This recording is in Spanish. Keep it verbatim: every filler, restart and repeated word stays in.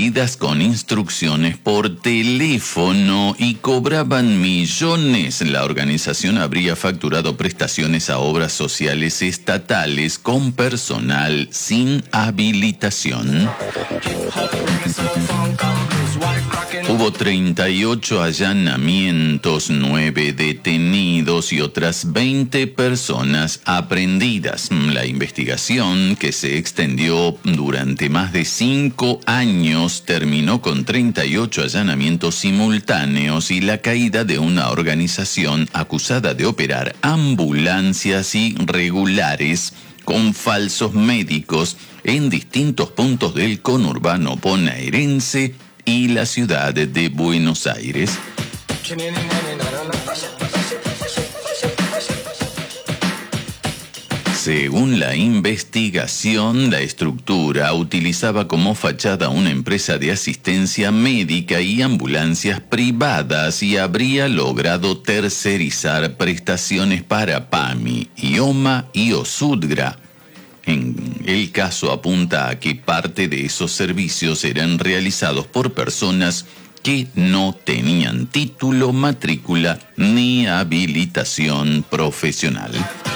recibidas con instrucciones por teléfono y cobraban millones. La organización habría facturado prestaciones a obras sociales estatales con personal sin habilitación. Hubo treinta y ocho allanamientos, nueve detenidos y otras veinte personas aprehendidas. La investigación, que se extendió durante más de cinco años, terminó con treinta y ocho allanamientos simultáneos y la caída de una organización acusada de operar ambulancias irregulares con falsos médicos en distintos puntos del conurbano bonaerense y la ciudad de Buenos Aires. Según la investigación, la estructura utilizaba como fachada una empresa de asistencia médica y ambulancias privadas y habría logrado tercerizar prestaciones para PAMI, IOMA y OSUDGRA. En el caso apunta a que parte de esos servicios eran realizados por personas que no tenían título, matrícula ni habilitación profesional.